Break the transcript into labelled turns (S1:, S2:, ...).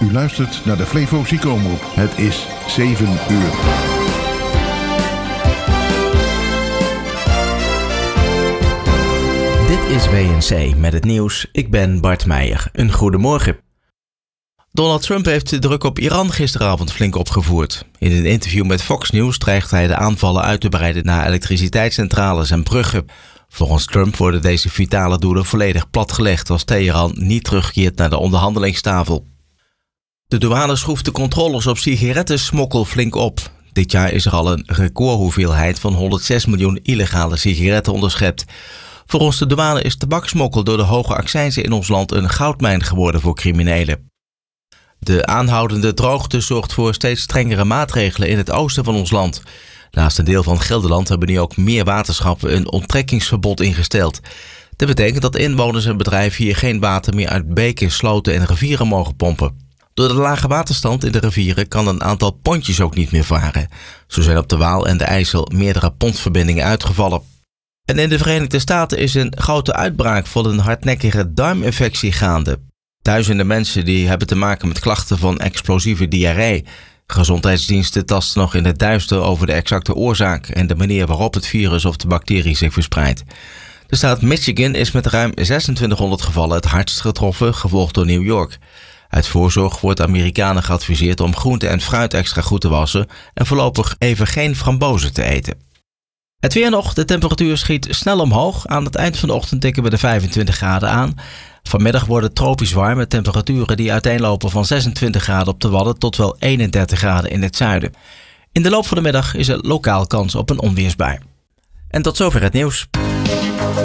S1: U luistert naar de Flevo Ziekenomroep. Het is 7 uur.
S2: Dit is WNC met het nieuws. Ik ben Bart Meijer. Een goedemorgen. Donald Trump heeft de druk op Iran gisteravond flink opgevoerd. In een interview met Fox News dreigt hij de aanvallen uit te breiden naar elektriciteitscentrales en bruggen. Volgens Trump worden deze vitale doelen volledig platgelegd als Teheran niet terugkeert naar de onderhandelingstafel. De douane schroeft de controles op sigarettensmokkel flink op. Dit jaar is er al een recordhoeveelheid van 106 miljoen illegale sigaretten onderschept. Volgens de douane is tabaksmokkel door de hoge accijnzen in ons land een goudmijn geworden voor criminelen. De aanhoudende droogte zorgt voor steeds strengere maatregelen in het oosten van ons land. Naast een deel van Gelderland hebben nu ook meer waterschappen een onttrekkingsverbod ingesteld. Dat betekent dat inwoners en bedrijven hier geen water meer uit beken, sloten en rivieren mogen pompen. Door de lage waterstand in de rivieren kan een aantal pontjes ook niet meer varen. Zo zijn op de Waal en de IJssel meerdere pontverbindingen uitgevallen. En in de Verenigde Staten is een grote uitbraak van een hardnekkige darminfectie gaande. Duizenden mensen die hebben te maken met klachten van explosieve diarree. Gezondheidsdiensten tasten nog in het duister over de exacte oorzaak en de manier waarop het virus of de bacterie zich verspreidt. De staat Michigan is met ruim 2600 gevallen het hardst getroffen, gevolgd door New York. Uit voorzorg wordt Amerikanen geadviseerd om groente en fruit extra goed te wassen en voorlopig even geen frambozen te eten. Het weer nog, de temperatuur schiet snel omhoog. Aan het eind van de ochtend tikken we de 25 graden aan. Vanmiddag wordt het tropisch warm met temperaturen die uiteenlopen van 26 graden op de Wadden tot wel 31 graden in het zuiden. In de loop van de middag is er lokaal kans op een onweersbui. En tot zover het nieuws.